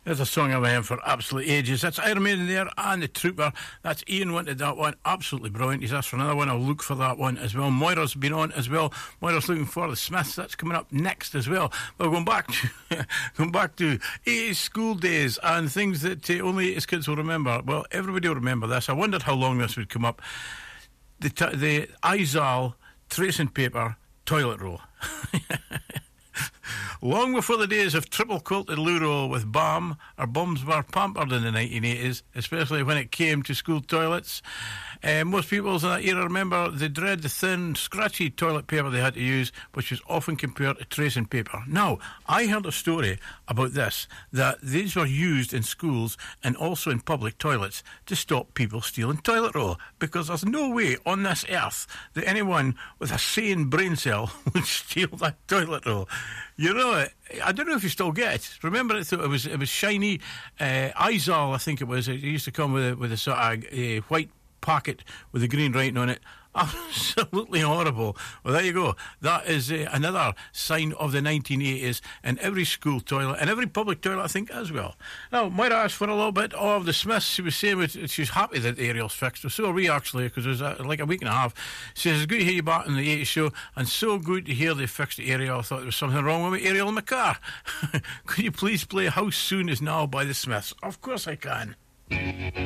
There's a song I've heard for absolute ages. That's Iron Maiden there and the Trooper. That's Ian wanted that one. Absolutely brilliant. He's asked for another one. I'll look for that one as well. Moira's been on as well. Moira's looking for the Smiths. That's coming up next as well. But going back to 80s school days and things that only 80s kids will remember. Well, everybody will remember this. I wondered how long this would come up. The Izal tracing paper toilet roll. Long before the days of triple quilted loo roll with balm, our bums were pampered in the 1980s, especially when it came to school toilets. Most people in that era remember they dread the thin, scratchy toilet paper they had to use, which was often compared to tracing paper. Now, I heard a story about this, that these were used in schools and also in public toilets to stop people stealing toilet roll, because there's no way on this earth that anyone with a sane brain cell would steal that toilet roll. You know, I don't know if you still get it. Remember, it was shiny. Izal, I think it was. It used to come with a sort of white packet with the green writing on it. Absolutely horrible. Well, there you go. That is another sign of the 1980s in every school toilet and every public toilet, I think, as well. Now, Moira asked for a little bit of the Smiths. She was saying she's happy that the aerial's fixed. So are we, actually, because it was like a week and a half. She says, it's good to hear you back on the 80s show, and so good to hear they fixed the aerial. I thought there was something wrong with my aerial in my car. Could you please play How Soon Is Now by the Smiths? Of course I can.